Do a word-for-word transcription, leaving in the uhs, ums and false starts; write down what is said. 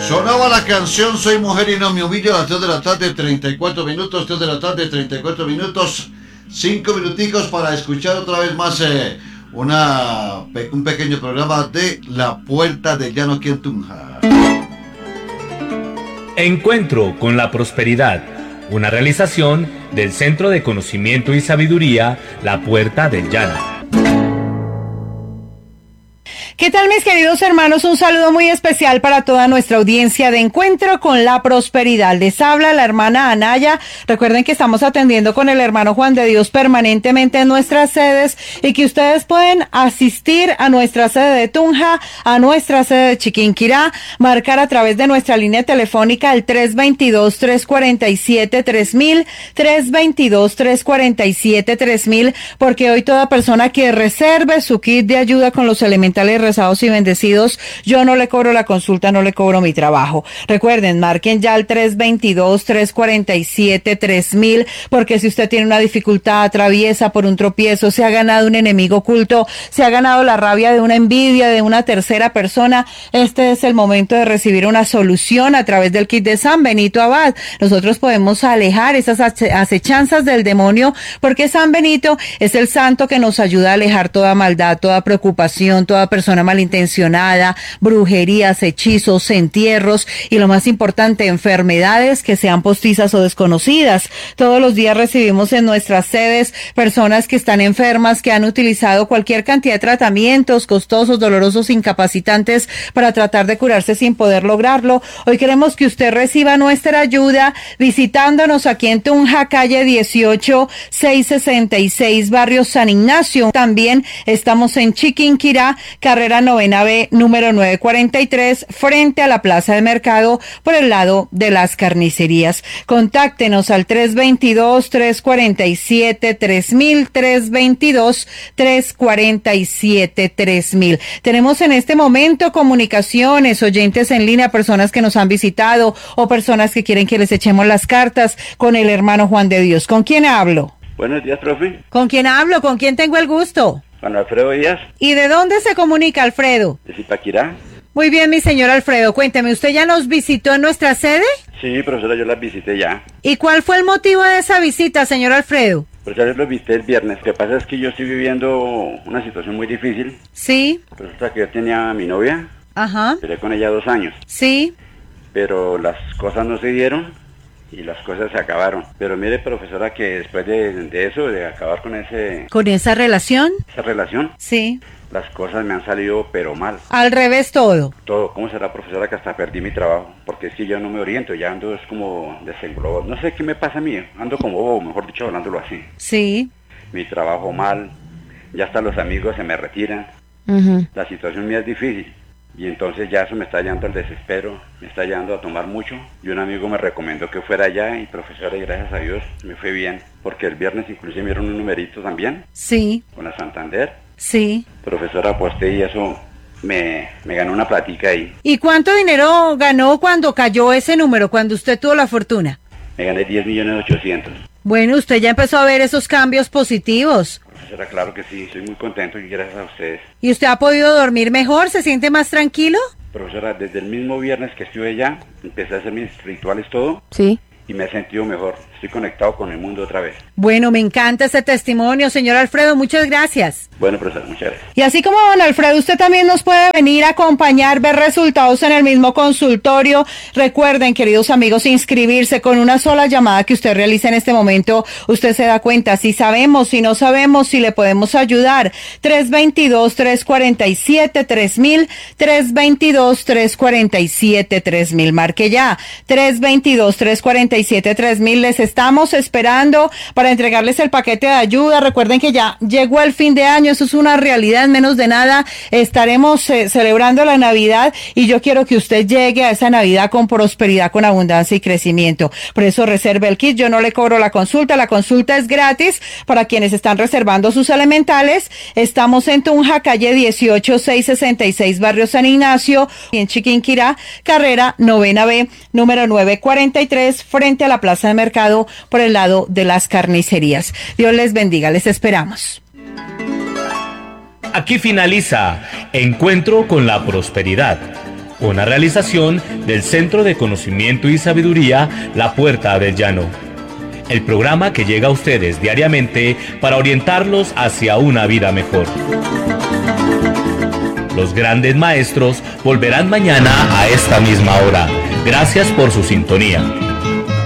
Sonaba la canción Soy Mujer y No Me Humillo a las tres de la tarde, treinta y cuatro minutos, tres de la tarde, treinta y cuatro minutos, cinco minuticos para escuchar otra vez más eh, una, un pequeño programa de La Puerta del Llano aquí en Tunja. Encuentro con la Prosperidad, una realización del Centro de Conocimiento y Sabiduría La Puerta del Llano. ¿Qué tal, mis queridos hermanos? Un saludo muy especial para toda nuestra audiencia de Encuentro con la Prosperidad. Les habla la hermana Anaya. Recuerden que estamos atendiendo con el hermano Juan de Dios permanentemente en nuestras sedes y que ustedes pueden asistir a nuestra sede de Tunja, a nuestra sede de Chiquinquirá, marcar a través de nuestra línea telefónica el tres veintidós, tres cuarenta y siete, tres mil, tres veintidós, tres cuarenta y siete, tres mil, porque hoy toda persona que reserve su kit de ayuda con los elementales rezados y bendecidos, yo no le cobro la consulta, no le cobro mi trabajo. Recuerden, marquen ya el tres veintidós, tres cuarenta y siete, tres mil, porque si usted tiene una dificultad, atraviesa por un tropiezo, se ha ganado un enemigo oculto, se ha ganado la rabia de una envidia de una tercera persona, este es el momento de recibir una solución a través del kit de San Benito Abad. Nosotros podemos alejar esas acechanzas del demonio, porque San Benito es el santo que nos ayuda a alejar toda maldad, toda preocupación, toda persona malintencionada, brujerías, hechizos, entierros y lo más importante, enfermedades que sean postizas o desconocidas. Todos los días recibimos en nuestras sedes personas que están enfermas, que han utilizado cualquier cantidad de tratamientos costosos, dolorosos, incapacitantes para tratar de curarse sin poder lograrlo. Hoy queremos que usted reciba nuestra ayuda visitándonos aquí en Tunja, calle dieciocho, seiscientos sesenta y seis, barrio San Ignacio. También estamos en Chiquinquirá, carrera novena B, número novecientos cuarenta y tres, frente a la Plaza de Mercado, por el lado de las carnicerías. Contáctenos al tres veintidós, tres cuarenta y siete, tres mil, tres veintidós, tres cuarenta y siete, tres mil. Tenemos en este momento comunicaciones, oyentes en línea, personas que nos han visitado o personas que quieren que les echemos las cartas con el hermano Juan de Dios. ¿Con quién hablo? Buenos días, profe. ¿Con quién hablo? ¿Con quién tengo el gusto? Juan Alfredo Díaz. ¿Y de dónde se comunica, Alfredo? De Zipaquirá. Muy bien, mi señor Alfredo, cuénteme, ¿usted ya nos visitó en nuestra sede? Sí, profesora, yo las visité ya. ¿Y cuál fue el motivo de esa visita, señor Alfredo? Profesora, yo los visité el viernes. Lo que pasa es que yo estoy viviendo una situación muy difícil. Sí. Resulta que yo tenía a mi novia. Ajá. Duré con ella dos años. Sí. Pero las cosas no se dieron y las cosas se acabaron. Pero mire, profesora, que después de, de eso, de acabar con ese... ¿Con esa relación? Esa relación. Sí. Las cosas me han salido pero mal. Al revés todo. Todo. ¿Cómo será, profesora, que hasta perdí mi trabajo? Porque es que yo no me oriento, ya ando es como desenglobado. No sé qué me pasa a mí, ando como bobo, mejor dicho, hablándolo así. Sí. Mi trabajo mal, ya hasta los amigos se me retiran. Uh-huh. La situación mía es difícil. Y entonces ya eso me está llevando al desespero, me está llevando a tomar mucho. Y un amigo me recomendó que fuera allá y, profesora, y gracias a Dios me fue bien. Porque el viernes inclusive me dieron un numerito también. Sí. Con la Santander. Sí. Profesora, aposté y eso me, me ganó una platica ahí. ¿Y cuánto dinero ganó cuando cayó ese número, cuando usted tuvo la fortuna? Me gané diez millones ochocientos. Bueno, usted ya empezó a ver esos cambios positivos. Profesora, claro que sí, estoy muy contento y gracias a ustedes. ¿Y usted ha podido dormir mejor? ¿Se siente más tranquilo? Profesora, desde el mismo viernes que estuve allá, empecé a hacer mis rituales todo. Sí. Y me he sentido mejor, estoy conectado con el mundo otra vez. Bueno, me encanta ese testimonio, señor Alfredo, muchas gracias. Bueno, profesor, muchas gracias. Y así como don Alfredo, usted también nos puede venir a acompañar, ver resultados en el mismo consultorio. Recuerden, queridos amigos, inscribirse con una sola llamada que usted realice en este momento. Usted se da cuenta si sabemos, si no sabemos, si le podemos ayudar. tres veintidós, tres cuarenta y siete, tres mil, tres veintidós, tres cuarenta y siete, tres mil. Marque ya, tres veintidós, tres cuarenta y siete, tres mil. Les estamos esperando para entregarles el paquete de ayuda. Recuerden que ya llegó el fin de año, eso es una realidad. En menos de nada estaremos eh, celebrando la Navidad y yo quiero que usted llegue a esa Navidad con prosperidad, con abundancia y crecimiento. Por eso reserve el kit, yo no le cobro la consulta, la consulta es gratis para quienes están reservando sus elementales. Estamos en Tunja, calle dieciocho, seiscientos sesenta y seis, barrio San Ignacio, y en Chiquinquirá, carrera novena B, número novecientos cuarenta y tres, frente a la Plaza de Mercado, por el lado de las carnicerías. Dios les bendiga, les esperamos. Aquí finaliza Encuentro con la Prosperidad, Una realización del Centro de Conocimiento y Sabiduría La Puerta del Llano. El programa que llega a ustedes diariamente para orientarlos hacia una vida mejor. Los grandes maestros volverán mañana a esta misma hora. Gracias por su sintonía.